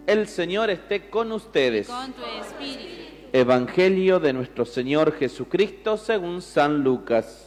El Señor esté con ustedes. Con tu espíritu. Evangelio de nuestro Señor Jesucristo según San Lucas.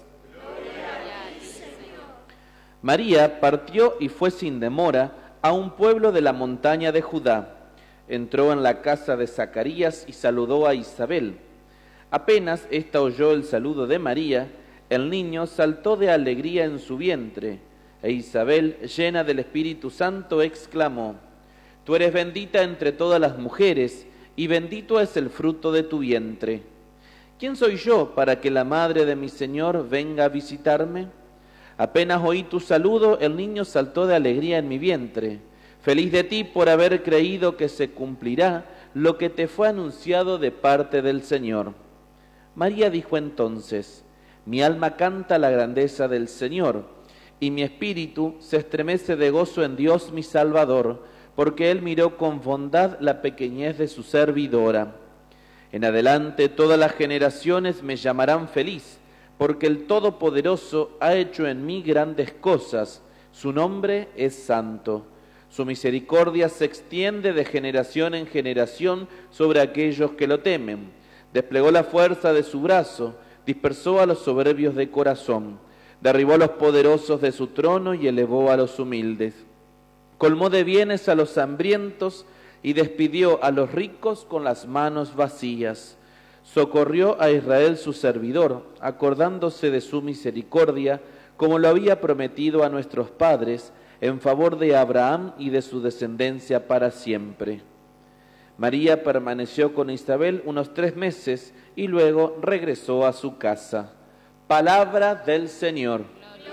María partió y fue sin demora a un pueblo de la montaña de Judá. Entró en la casa de Zacarías y saludó a Isabel. Apenas ésta oyó el saludo de María, el niño saltó de alegría en su vientre, e Isabel, llena del Espíritu Santo, exclamó: Tú eres bendita entre todas las mujeres, y bendito es el fruto de tu vientre. ¿Quién soy yo para que la madre de mi Señor venga a visitarme? Apenas oí tu saludo, el niño saltó de alegría en mi vientre. Feliz de ti por haber creído que se cumplirá lo que te fue anunciado de parte del Señor. María dijo entonces: Mi alma canta la grandeza del Señor, y mi espíritu se estremece de gozo en Dios mi Salvador, porque Él miró con bondad la pequeñez de su servidora. En adelante todas las generaciones me llamarán feliz, porque el Todopoderoso ha hecho en mí grandes cosas, su nombre es santo. Su misericordia se extiende de generación en generación sobre aquellos que lo temen. Desplegó la fuerza de su brazo, dispersó a los soberbios de corazón, derribó a los poderosos de su trono y elevó a los humildes. Colmó de bienes a los hambrientos y despidió a los ricos con las manos vacías. Socorrió a Israel su servidor, acordándose de su misericordia, como lo había prometido a nuestros padres, en favor de Abraham y de su descendencia para siempre. María permaneció con Isabel unos 3 meses y luego regresó a su casa. Palabra del Señor.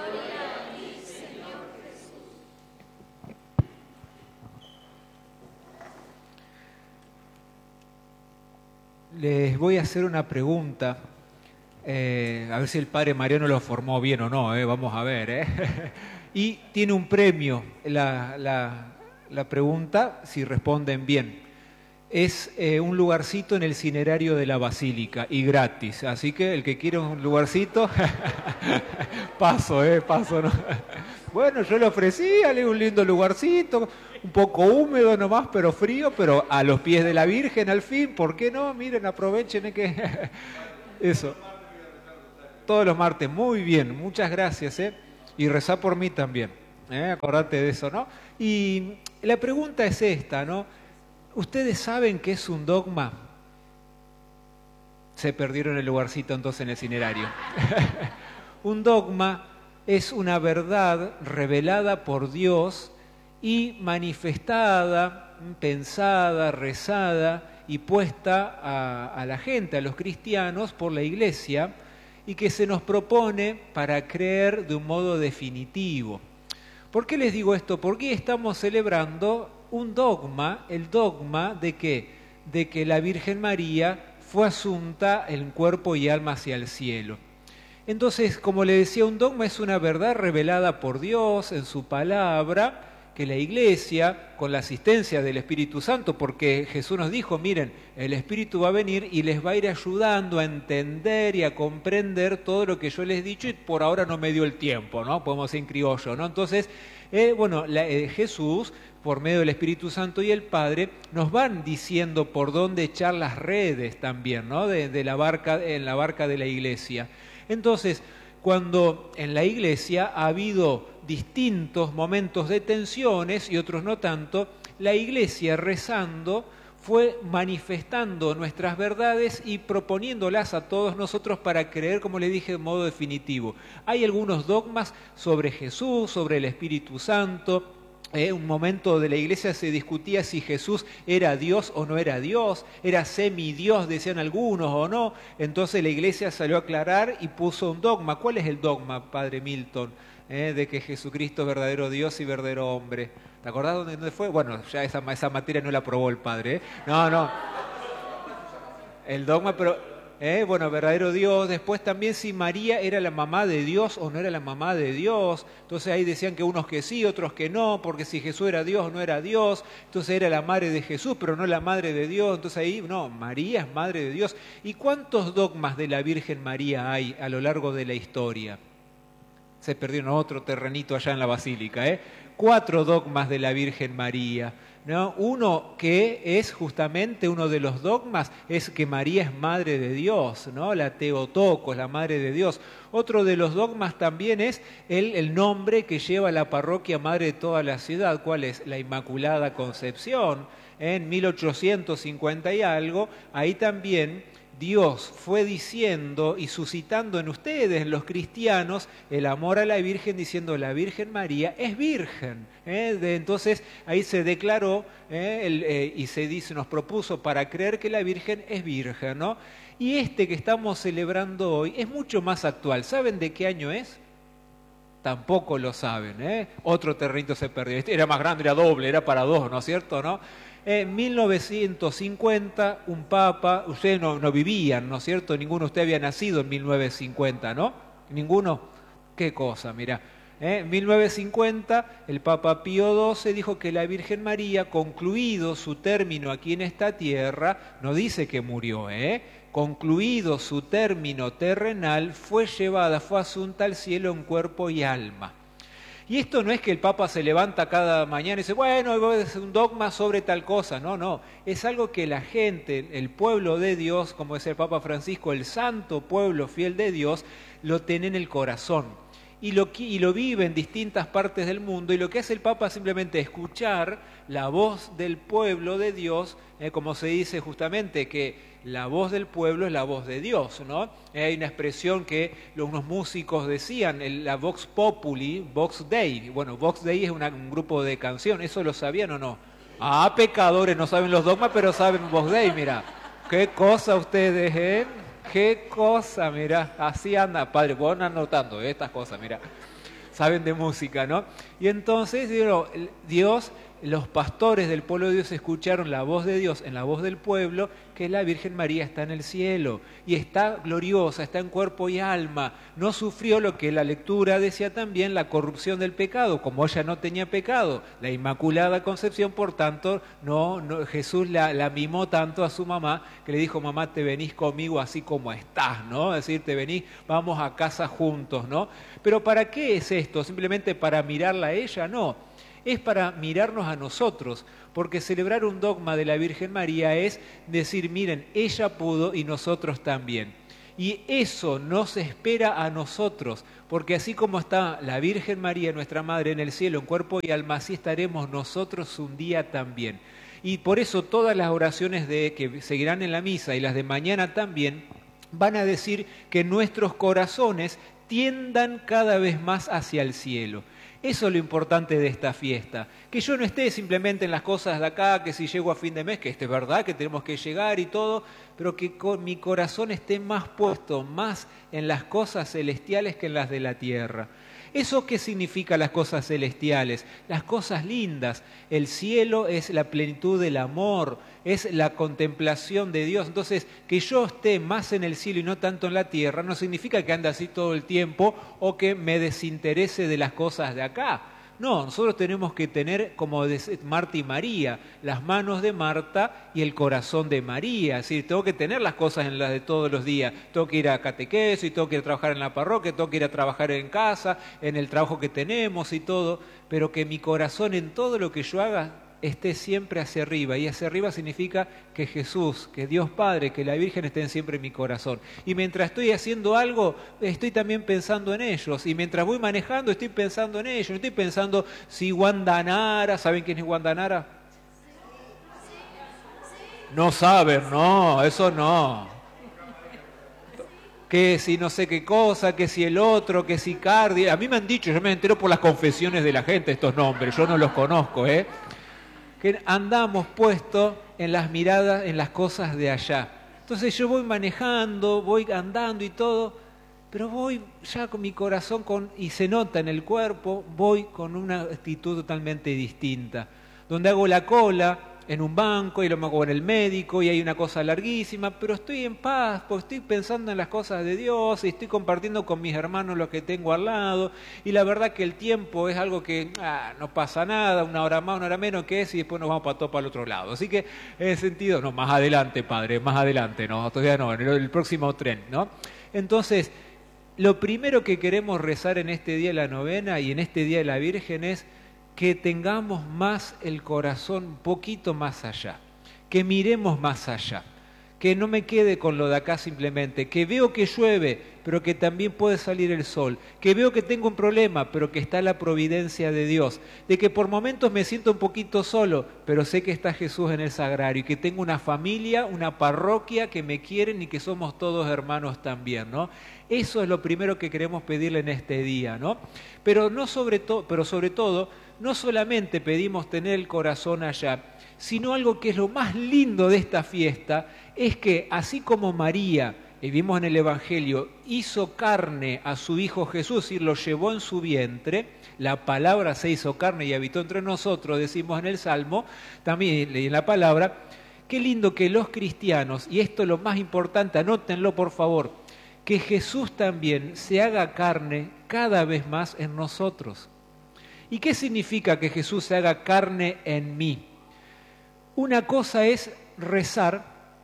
Les voy a hacer una pregunta, a ver si el padre Mariano lo formó bien o no, vamos a ver. Y tiene un premio la pregunta si responden bien. Es un lugarcito en el cinerario de la Basílica y gratis, así que el que quiera un lugarcito, paso, ¿no? Bueno, yo le ofrecí, un lindo lugarcito, un poco húmedo nomás, pero frío, pero a los pies de la Virgen al fin, ¿por qué no? Miren, aprovechen que eso. Todos los martes, muy bien, muchas gracias, y rezá por mí también, acordate de eso, ¿no? Y la pregunta es esta, ¿no? ¿Ustedes saben qué es un dogma? Se perdieron el lugarcito entonces en el cinerario. Un dogma es una verdad revelada por Dios y manifestada, pensada, rezada y puesta a la gente, a los cristianos, por la Iglesia, y que se nos propone para creer de un modo definitivo. ¿Por qué les digo esto? Porque estamos celebrando un dogma, el dogma de que la Virgen María fue asunta en cuerpo y alma hacia el cielo. Entonces, como le decía, un dogma es una verdad revelada por Dios en su palabra, que la Iglesia, con la asistencia del Espíritu Santo, porque Jesús nos dijo, miren, el Espíritu va a venir y les va a ir ayudando a entender y a comprender todo lo que yo les he dicho y por ahora no me dio el tiempo, ¿no? Podemos ser en criollo, ¿no? Entonces, Jesús, por medio del Espíritu Santo y el Padre, nos van diciendo por dónde echar las redes también, ¿no? En la barca de la Iglesia. Entonces, cuando en la Iglesia ha habido distintos momentos de tensiones y otros no tanto, la Iglesia rezando fue manifestando nuestras verdades y proponiéndolas a todos nosotros para creer, como le dije, de modo definitivo. Hay algunos dogmas sobre Jesús, sobre el Espíritu Santo. Un momento de la Iglesia se discutía si Jesús era Dios o no era Dios, era semidios, decían algunos, o no. Entonces la Iglesia salió a aclarar y puso un dogma. ¿Cuál es el dogma, Padre Milton? De que Jesucristo es verdadero Dios y verdadero hombre. ¿Te acordás dónde fue? Bueno, ya esa materia no la aprobó el Padre. No. El dogma, pero... verdadero Dios. Después también si María era la mamá de Dios o no era la mamá de Dios. Entonces ahí decían que unos que sí, otros que no, porque si Jesús era Dios o no era Dios. Entonces era la madre de Jesús, pero no la madre de Dios. Entonces ahí, no, María es madre de Dios. ¿Y cuántos dogmas de la Virgen María hay a lo largo de la historia? Se perdieron otro terrenito allá en la Basílica, 4 dogmas de la Virgen María. ¿no? Uno que es justamente uno de los dogmas es que María es Madre de Dios, ¿no? La Theotokos, la Madre de Dios. Otro de los dogmas también es el nombre que lleva la parroquia Madre de toda la ciudad. ¿Cuál es? La Inmaculada Concepción. En 1850 y algo, ahí también Dios fue diciendo y suscitando en ustedes, los cristianos, el amor a la Virgen, diciendo la Virgen María es virgen. Entonces ahí se declaró y se dice, nos propuso para creer que la Virgen es virgen, ¿no? Y este que estamos celebrando hoy es mucho más actual. ¿Saben de qué año es? Tampoco lo saben, Otro terrenito se perdió. Este era más grande, era doble, era para dos, ¿no es cierto? ¿No? En 1950, un papa, ustedes no vivían, ¿no es cierto? Ninguno de ustedes había nacido en 1950, ¿no? ¿Ninguno? ¿Qué cosa? Mirá. En 1950, el Papa Pío XII dijo que la Virgen María, concluido su término aquí en esta tierra, no dice que murió, concluido su término terrenal, fue llevada, fue asunta al cielo en cuerpo y alma. Y esto no es que el Papa se levanta cada mañana y dice, bueno, voy a hacer un dogma sobre tal cosa. No, es algo que la gente, el pueblo de Dios, como dice el Papa Francisco, el santo pueblo fiel de Dios, lo tiene en el corazón. Y lo vive en distintas partes del mundo, y lo que hace el Papa es simplemente escuchar la voz del pueblo de Dios, como se dice justamente que la voz del pueblo es la voz de Dios, ¿no? Hay una expresión que unos músicos decían, la Vox Populi, Vox Dei. Bueno, Vox Dei es un grupo de canción, ¿eso lo sabían o no? Ah, pecadores, no saben los dogmas, pero saben Vox Dei, mira. Qué cosa ustedes, Qué cosa, mira, así anda, padre, vos andan anotando estas cosas, mira, saben de música, ¿no? Y entonces, Dios, los pastores del pueblo de Dios escucharon la voz de Dios en la voz del pueblo, que la Virgen María está en el cielo, y está gloriosa, está en cuerpo y alma, no sufrió lo que la lectura decía también, la corrupción del pecado, como ella no tenía pecado, la Inmaculada Concepción, por tanto, Jesús la mimó tanto a su mamá, que le dijo, mamá, te venís conmigo así como estás, ¿no? Es decir, te venís, vamos a casa juntos, ¿no? Pero ¿para qué es esto? ¿Simplemente para mirarla a ella? No. Es para mirarnos a nosotros, porque celebrar un dogma de la Virgen María es decir, miren, ella pudo y nosotros también. Y eso nos espera a nosotros, porque así como está la Virgen María, nuestra Madre, en el cielo, en cuerpo y alma, así estaremos nosotros un día también. Y por eso todas las oraciones que seguirán en la misa y las de mañana también, van a decir que nuestros corazones tiendan cada vez más hacia el cielo. Eso es lo importante de esta fiesta, que yo no esté simplemente en las cosas de acá, que si llego a fin de mes, que es verdad que tenemos que llegar y todo, pero que mi corazón esté más puesto, más en las cosas celestiales que en las de la tierra. ¿Eso qué significa las cosas celestiales? Las cosas lindas. El cielo es la plenitud del amor, es la contemplación de Dios. Entonces, que yo esté más en el cielo y no tanto en la tierra, no significa que ande así todo el tiempo o que me desinterese de las cosas de acá. No, nosotros tenemos que tener, como Marta y María, las manos de Marta y el corazón de María. Es decir, tengo que tener las cosas en las de todos los días. Tengo que ir a catequesis, tengo que ir a trabajar en la parroquia, tengo que ir a trabajar en casa, en el trabajo que tenemos y todo, pero que mi corazón en todo lo que yo haga esté siempre hacia arriba. Y hacia arriba significa que Jesús, que Dios Padre, que la Virgen estén siempre en mi corazón. Y mientras estoy haciendo algo, estoy también pensando en ellos. Y mientras voy manejando, estoy pensando en ellos. No estoy pensando si Guandanara, ¿saben quién es Guandanara? No saben, no, eso no. Que si no sé qué cosa, que si el otro, que si Cardi. A mí me han dicho, yo me entero por las confesiones de la gente estos nombres, yo no los conozco, que andamos puestos en las miradas, en las cosas de allá. Entonces yo voy manejando, voy andando y todo, pero voy ya con mi corazón, y se nota en el cuerpo, voy con una actitud totalmente distinta. Donde hago la cola en un banco y lo hago en el médico y hay una cosa larguísima, pero estoy en paz, porque estoy pensando en las cosas de Dios y estoy compartiendo con mis hermanos lo que tengo al lado, y la verdad que el tiempo es algo que no pasa nada, una hora más, una hora menos que es, y después nos vamos para el otro lado. Así que en ese sentido, no, más adelante, padre, más adelante, no, todavía no, en el próximo tren, ¿no? Entonces, lo primero que queremos rezar en este día de la novena y en este día de la Virgen es que tengamos más el corazón un poquito más allá, que miremos más allá, que no me quede con lo de acá simplemente, que veo que llueve, pero que también puede salir el sol, que veo que tengo un problema, pero que está la providencia de Dios, de que por momentos me siento un poquito solo, pero sé que está Jesús en el sagrario y que tengo una familia, una parroquia que me quieren y que somos todos hermanos también, ¿no? Eso es lo primero que queremos pedirle en este día, ¿no? Pero sobre todo, no solamente pedimos tener el corazón allá, sino algo que es lo más lindo de esta fiesta, es que así como María, y vimos en el Evangelio, hizo carne a su Hijo Jesús y lo llevó en su vientre, la palabra se hizo carne y habitó entre nosotros, decimos en el Salmo, también leí en la palabra, qué lindo que los cristianos, y esto es lo más importante, anótenlo por favor, que Jesús también se haga carne cada vez más en nosotros. ¿Y qué significa que Jesús se haga carne en mí? Una cosa es rezar,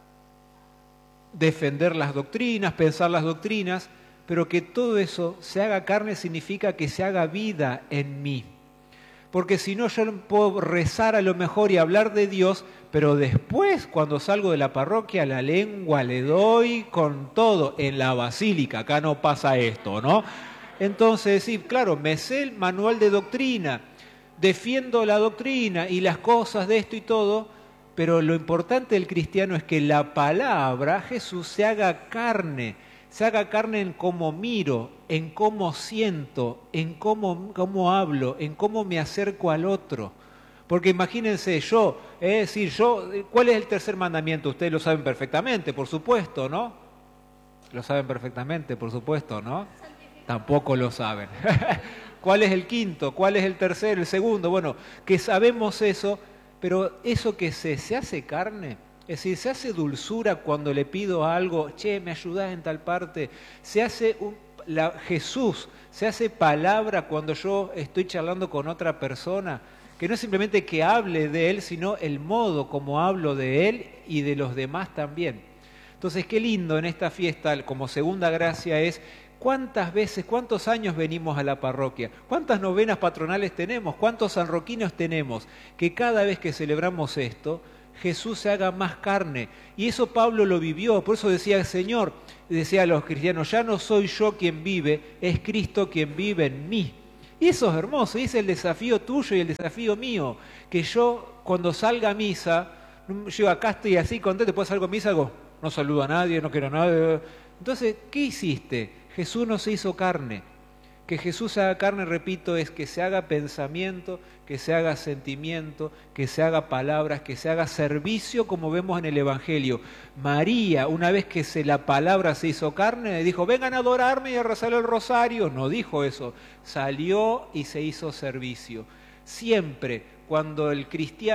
defender las doctrinas, pensar las doctrinas, pero que todo eso se haga carne significa que se haga vida en mí. Porque si no, yo puedo rezar a lo mejor y hablar de Dios, pero después, cuando salgo de la parroquia, la lengua le doy con todo. En la basílica, acá no pasa esto, ¿no? Entonces, sí, claro, me sé el manual de doctrina, defiendo la doctrina y las cosas de esto y todo, pero lo importante del cristiano es que la palabra, Jesús, se haga carne en cómo miro, en cómo siento, en cómo hablo, en cómo me acerco al otro. Porque imagínense, ¿cuál es el tercer mandamiento? Ustedes lo saben perfectamente, por supuesto, ¿no? Lo saben perfectamente, por supuesto, ¿no? Tampoco lo saben. ¿Cuál es el quinto? ¿Cuál es el tercero? ¿El segundo? Bueno, que sabemos eso, pero eso que se hace carne, es decir, se hace dulzura cuando le pido algo, me ayudás en tal parte, se hace Jesús, se hace palabra cuando yo estoy charlando con otra persona, que no es simplemente que hable de Él, sino el modo como hablo de Él y de los demás también. Entonces, qué lindo en esta fiesta, como segunda gracia es, ¿cuántas veces, cuántos años venimos a la parroquia? ¿Cuántas novenas patronales tenemos? ¿Cuántos sanroquinos tenemos? Que cada vez que celebramos esto, Jesús se haga más carne. Y eso Pablo lo vivió, por eso decía el Señor, decía a los cristianos, ya no soy yo quien vive, es Cristo quien vive en mí. Y eso es hermoso, y es el desafío tuyo y el desafío mío, que yo cuando salga a misa, yo acá estoy así contento, después salgo a misa, no saludo a nadie, no quiero a nadie. Entonces, ¿qué hiciste? Jesús no se hizo carne. Que Jesús se haga carne, repito, es que se haga pensamiento, que se haga sentimiento, que se haga palabras, que se haga servicio, como vemos en el Evangelio. María, una vez que la palabra se hizo carne, dijo, vengan a adorarme y a rezar el rosario. No dijo eso, salió y se hizo servicio. Siempre, cuando en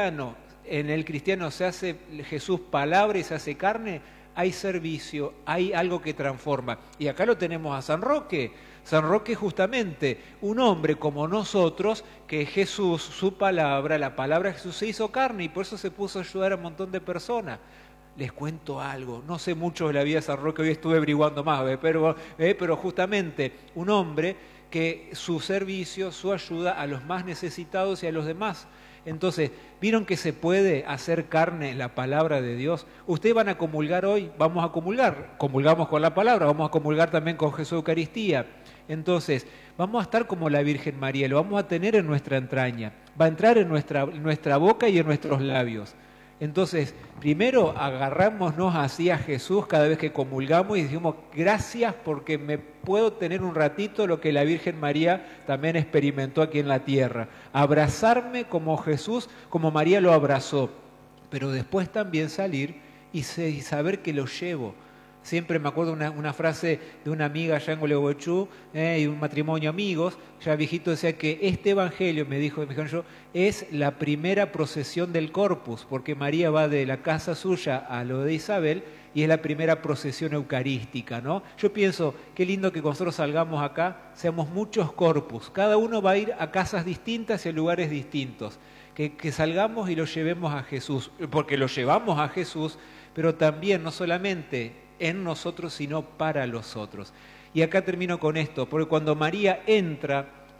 el cristiano se hace Jesús palabra y se hace carne, hay servicio, hay algo que transforma. Y acá lo tenemos a San Roque. San Roque justamente, un hombre como nosotros, que Jesús, su palabra, la palabra de Jesús se hizo carne y por eso se puso a ayudar a un montón de personas. Les cuento algo, no sé mucho de la vida de San Roque, hoy estuve averiguando más, pero justamente un hombre que su servicio, su ayuda a los más necesitados y a los demás. Entonces, ¿vieron que se puede hacer carne la palabra de Dios? Ustedes van a comulgar hoy, vamos a comulgar, comulgamos con la palabra, vamos a comulgar también con Jesús Eucaristía. Entonces, vamos a estar como la Virgen María, lo vamos a tener en nuestra entraña, va a entrar en nuestra boca y en nuestros labios. Entonces, primero agarrámonos así a Jesús cada vez que comulgamos y decimos, gracias porque me puedo tener un ratito lo que la Virgen María también experimentó aquí en la tierra. Abrazarme como Jesús, como María lo abrazó, pero después también salir y saber que lo llevo. Siempre me acuerdo una frase de una amiga allá en Gualeguaychú, y un matrimonio amigos, ya viejito, decía que este evangelio, me dijeron yo, es la primera procesión del Corpus, porque María va de la casa suya a lo de Isabel y es la primera procesión eucarística, ¿no? Yo pienso, qué lindo que nosotros salgamos acá, seamos muchos Corpus, cada uno va a ir a casas distintas y a lugares distintos, que salgamos y lo llevemos a Jesús, porque lo llevamos a Jesús, pero también no solamente en nosotros, sino para los otros. Y acá termino con esto, porque cuando María entra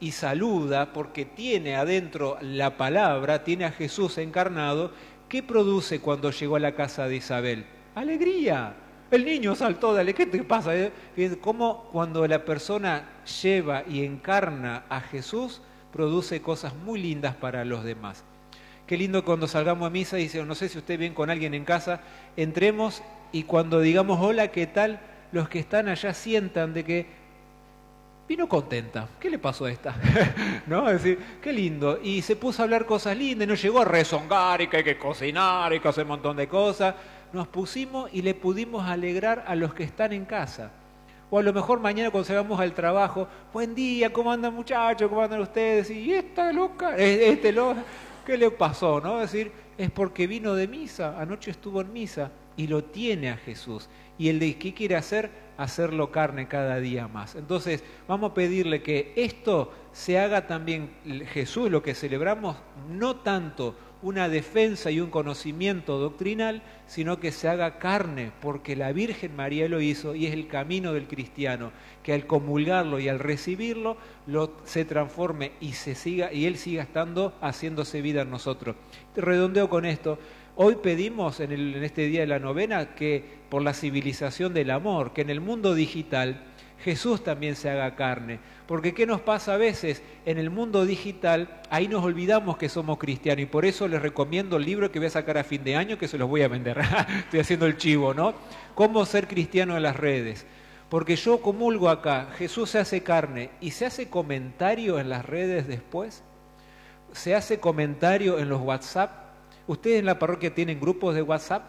y saluda porque tiene adentro la palabra, tiene a Jesús encarnado, ¿qué produce cuando llegó a la casa de Isabel? Alegría. El niño saltó, dale, ¿qué te pasa? Cómo cuando la persona lleva y encarna a Jesús, produce cosas muy lindas para los demás. Qué lindo cuando salgamos a misa y dice, no sé si usted viene con alguien en casa, entremos y cuando digamos hola, ¿qué tal? Los que están allá sientan de que vino contenta. ¿Qué le pasó a esta? ¿No? Es decir, qué lindo. Y se puso a hablar cosas lindas, no llegó a rezongar y que hay que cocinar y que hacer un montón de cosas. Nos pusimos y le pudimos alegrar a los que están en casa. O a lo mejor mañana cuando salgamos al trabajo, buen día, ¿cómo andan muchachos? ¿Cómo andan ustedes? Y esta loca, loca, ¿qué le pasó? ¿No? Es decir, es porque vino de misa, anoche estuvo en misa y lo tiene a Jesús. Y el de ¿qué quiere hacer? Hacerlo carne cada día más. Entonces, vamos a pedirle que esto se haga también, Jesús, lo que celebramos, no tanto una defensa y un conocimiento doctrinal, sino que se haga carne, porque la Virgen María lo hizo y es el camino del cristiano, que al comulgarlo y al recibirlo, se transforme y Él siga estando, haciéndose vida en nosotros. Redondeo con esto. Hoy pedimos en este día de la novena que por la civilización del amor, que en el mundo digital Jesús también se haga carne. Porque ¿qué nos pasa a veces? En el mundo digital, ahí nos olvidamos que somos cristianos y por eso les recomiendo el libro que voy a sacar a fin de año, que se los voy a vender. Estoy haciendo el chivo, ¿no? Cómo ser cristiano en las redes. Porque yo comulgo acá, Jesús se hace carne y se hace comentario en las redes después. Se hace comentario en los WhatsApp. ¿Ustedes en la parroquia tienen grupos de WhatsApp?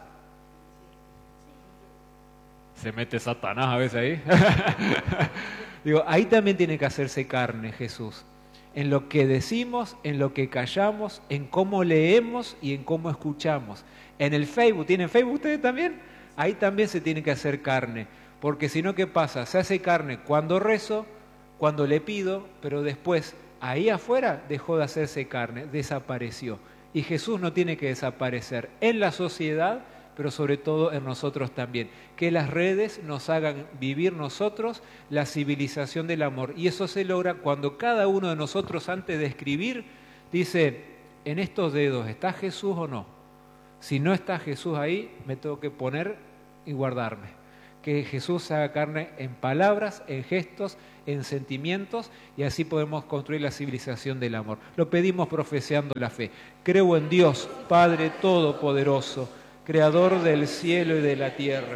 Se mete Satanás a veces ahí. Digo, ahí también tiene que hacerse carne Jesús. En lo que decimos, en lo que callamos, en cómo leemos y en cómo escuchamos. En el Facebook, ¿tienen Facebook ustedes también? Ahí también se tiene que hacer carne. Porque si no, ¿qué pasa? Se hace carne cuando rezo, cuando le pido, pero después, ahí afuera, dejó de hacerse carne, desapareció. Y Jesús no tiene que desaparecer en la sociedad, pero sobre todo en nosotros también. Que las redes nos hagan vivir nosotros la civilización del amor. Y eso se logra cuando cada uno de nosotros, antes de escribir, dice, ¿en estos dedos está Jesús o no? Si no está Jesús ahí, me tengo que poner y guardarme. Que Jesús se haga carne en palabras, en gestos, en sentimientos, y así podemos construir la civilización del amor. Lo pedimos profesando la fe. Creo en Dios, Padre Todopoderoso, Creador del cielo y de la tierra.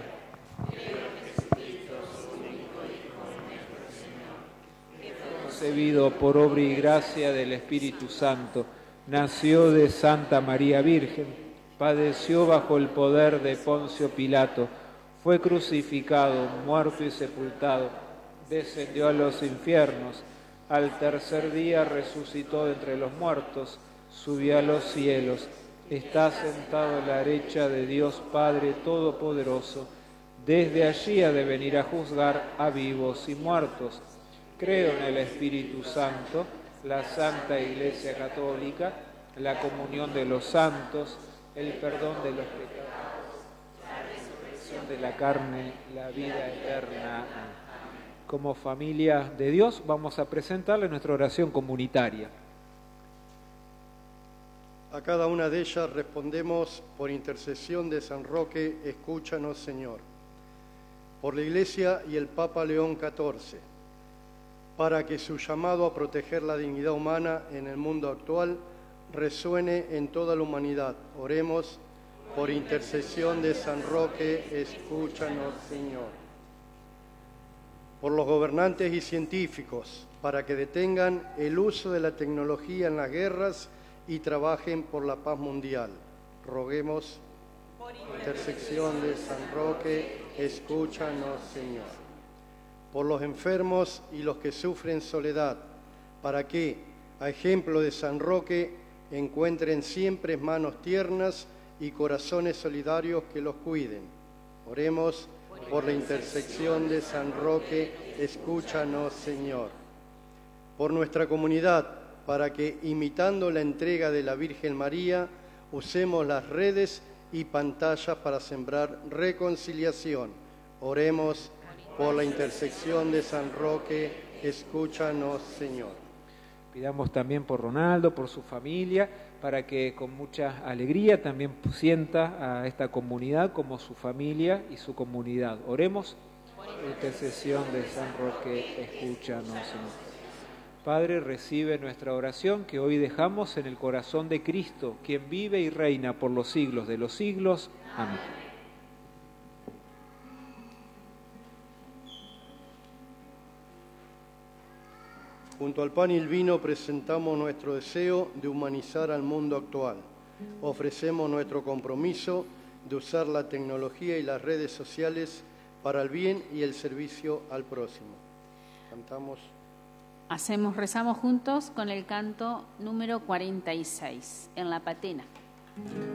Concebido por obra y gracia del Espíritu Santo, nació de Santa María Virgen, padeció bajo el poder de Poncio Pilato, fue crucificado, muerto y sepultado, descendió a los infiernos, al tercer día resucitó de entre los muertos, subió a los cielos, está sentado a la derecha de Dios Padre Todopoderoso, desde allí ha de venir a juzgar a vivos y muertos. Creo en el Espíritu Santo, la Santa Iglesia Católica, la comunión de los santos, el perdón de los pecados, de la carne, la vida eterna. Como familia de Dios vamos a presentarle nuestra oración comunitaria. A cada una de ellas respondemos por intercesión de San Roque, escúchanos Señor. Por la Iglesia y el Papa León XIV, para que su llamado a proteger la dignidad humana en el mundo actual resuene en toda la humanidad. Oremos. Por intercesión de San Roque, escúchanos, Señor. Por los gobernantes y científicos, para que detengan el uso de la tecnología en las guerras y trabajen por la paz mundial. Roguemos. Por intercesión de San Roque, escúchanos, Señor. Por los enfermos y los que sufren soledad, para que, a ejemplo de San Roque, encuentren siempre manos tiernas y corazones solidarios que los cuiden. Oremos. Por la intersección de San Roque, escúchanos, Señor. Por nuestra comunidad, para que, imitando la entrega de la Virgen María, usemos las redes y pantallas para sembrar reconciliación. Oremos. Por la intersección de San Roque, escúchanos, Señor. Pidamos también por Ronaldo, por su familia, para que con mucha alegría también sienta a esta comunidad como su familia y su comunidad. Oremos. Intercesión de San Roque, escúchanos, Señor. Padre, recibe nuestra oración que hoy dejamos en el corazón de Cristo, quien vive y reina por los siglos de los siglos. Amén. Junto al pan y el vino presentamos nuestro deseo de humanizar al mundo actual. Ofrecemos nuestro compromiso de usar la tecnología y las redes sociales para el bien y el servicio al próximo. Cantamos. Rezamos juntos con el canto número 46, en la patena.